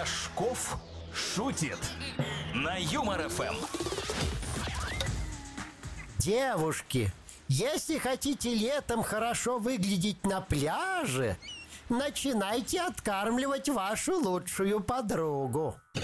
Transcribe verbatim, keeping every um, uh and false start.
Рожков шутит на Юмор эф эм. Девушки, если хотите летом хорошо выглядеть на пляже, начинайте откармливать вашу лучшую подругу.